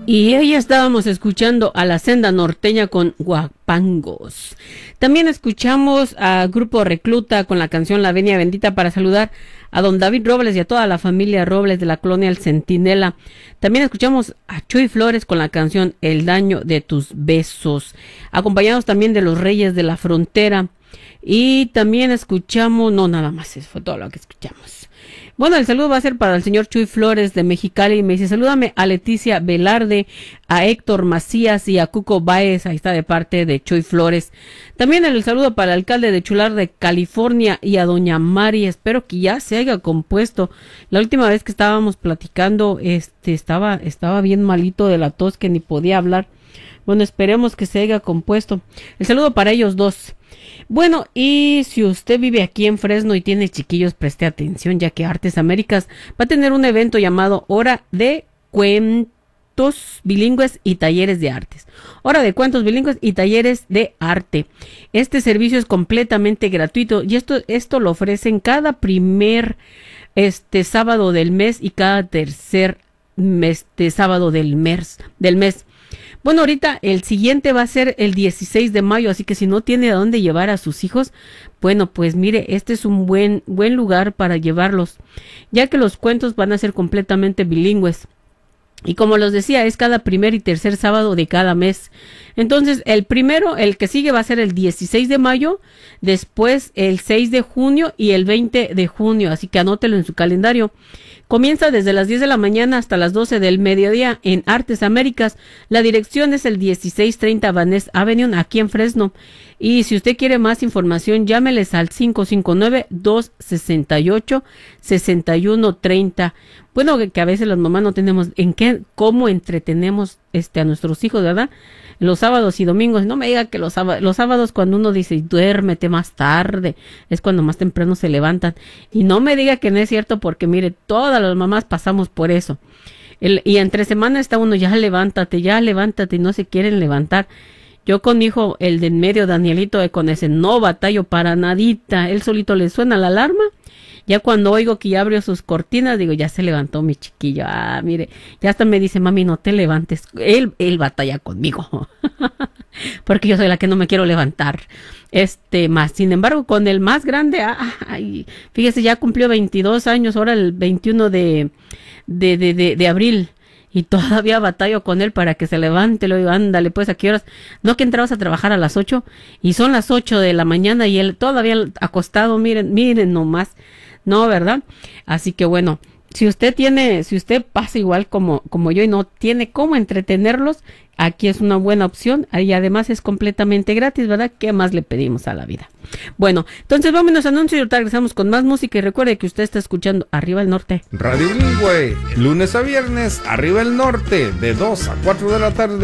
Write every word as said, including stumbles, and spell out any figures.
Y hoy estábamos escuchando a la Senda Norteña con Guapangos. También escuchamos a Grupo Recluta con la canción La Venia Bendita para saludar a don David Robles y a toda la familia Robles de la colonia El Centinela. También escuchamos a Chuy Flores con la canción El Daño de Tus Besos, acompañados también de los Reyes de la Frontera. Y también escuchamos, no nada más, eso fue todo lo que escuchamos. Bueno, el saludo va a ser para el señor Chuy Flores de Mexicali. Me dice, salúdame a Leticia Velarde, a Héctor Macías y a Cuco Baez. Ahí está de parte de Chuy Flores. También el saludo para el alcalde de Chular de California y a doña Mari. Espero que ya se haya compuesto. La última vez que estábamos platicando, este, estaba, estaba bien malito de la tos que ni podía hablar. Bueno, esperemos que se haya compuesto. El saludo para ellos dos. Bueno, y si usted vive aquí en Fresno y tiene chiquillos, preste atención, ya que Artes Américas va a tener un evento llamado Hora de Cuentos Bilingües y Talleres de Artes. Hora de Cuentos Bilingües y Talleres de Arte. Este servicio es completamente gratuito y esto, esto lo ofrecen cada primer este sábado del mes y cada tercer este sábado del mes, del mes. Bueno, ahorita el siguiente va a ser el dieciséis de mayo, así que si no tiene a dónde llevar a sus hijos, bueno, pues mire, este es un buen, buen lugar para llevarlos, ya que los cuentos van a ser completamente bilingües. Y como les decía, es cada primer y tercer sábado de cada mes. Entonces, el primero, el que sigue va a ser el dieciséis de mayo, después el seis de junio y el veinte de junio, así que anótelo en su calendario. Comienza desde las diez de la mañana hasta las doce del mediodía en Artes Américas. La dirección es el dieciséis treinta Vaness Avenue, aquí en Fresno. Y si usted quiere más información, llámeles al cinco cinco nueve, dos seis ocho, seis uno tres cero. Bueno, que a veces las mamás no tenemos en qué, cómo entretenemos este, a nuestros hijos, ¿verdad? Los sábados y domingos. No me diga que los sábados, los sábados cuando uno dice, duérmete más tarde, es cuando más temprano se levantan. Y no me diga que no es cierto, porque mire, todas las mamás pasamos por eso. El, y entre semana está uno, ya levántate, ya levántate, y no se quieren levantar. Yo con mi hijo, el de en medio, Danielito, eh, con ese no batallo para nadita. Él solito le suena la alarma. Ya cuando oigo que ya abrió sus cortinas, digo, ya se levantó mi chiquillo. Ah, mire, ya hasta me dice, mami, no te levantes. Él, él batalla conmigo. Porque yo soy la que no me quiero levantar. Este, más, sin embargo, con el más grande, ay, fíjese, ya cumplió veintidós años, ahora el veintiuno de, de, de, de, de abril. Y todavía batallo con él para que se levante. Le digo, ándale, pues, ¿a qué horas? No, que entrabas a trabajar a las ocho. Y son las ocho de la mañana y él todavía acostado. Miren, miren nomás. No, ¿verdad? Así que bueno, si usted tiene, si usted pasa igual como, como yo y no tiene cómo entretenerlos, aquí es una buena opción. Y además es completamente gratis, ¿verdad? ¿Qué más le pedimos a la vida? Bueno, entonces vámonos a anuncios y ahorita regresamos con más música. Y recuerde que usted está escuchando Arriba el Norte. Radio Bilingüe, lunes a viernes, Arriba el Norte, de dos a cuatro de la tarde.